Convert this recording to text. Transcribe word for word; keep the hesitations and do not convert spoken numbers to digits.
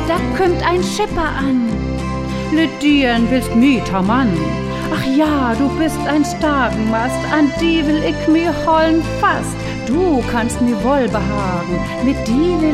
da kümmt ein Schipper an. Lüdieren willst mieter Mann. Ach ja, du bist ein Stagenmast, an die will ich mir hollen fast. Du kannst mir wohl behagen, mit die will